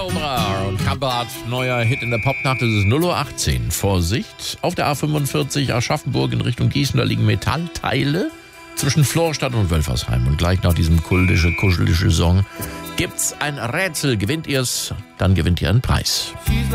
Und Kampert, neuer Hit in der Popnacht, es ist 0:18 Uhr. Vorsicht, auf der A45 Aschaffenburg in Richtung Gießen, da liegen Metallteile zwischen Florstadt und Wölfersheim. Und gleich nach diesem kuschelige Song gibt's ein Rätsel. Gewinnt ihr's, dann gewinnt ihr einen Preis.